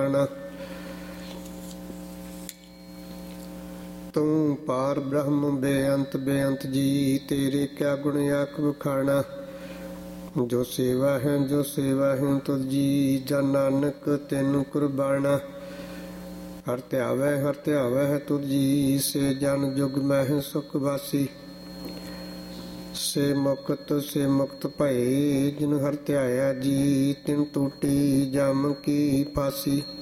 ਤੂੰ ਪਾਰ ਬ੍ਰਹਮ ਬੇਅੰਤ ਬੇਅੰਤ ਜੀ, ਤੇਰੇ ਕਿਆ ਗੁਣ ਆਖ ਵਖਾਣਾ। ਜੋ ਸੇਵਾ ਹੈ ਜੋ ਸੇਵਾ ਹੈ ਤੁਧ ਜੀ, ਜਨ ਨਾਨਕ ਤੈਨੂੰ ਕੁਰਬਾਨਾ। ਹਰ ਧਿਆਵੈ ਹੈ ਤੁਧ ਜੀ, ਸੇ ਜਨ ਜੁਗ ਮਹਿ ਸੁਖ ਵਾਸੀ। ਸੇ ਮੁਕਤ ਭਏ, ਜਿਨ ਹਰ ਧਿਆਇਆ ਜੀ, ਤਿਨ ਟੂਟੀ ਜਮ ਕੀ ਫਾਸੀ।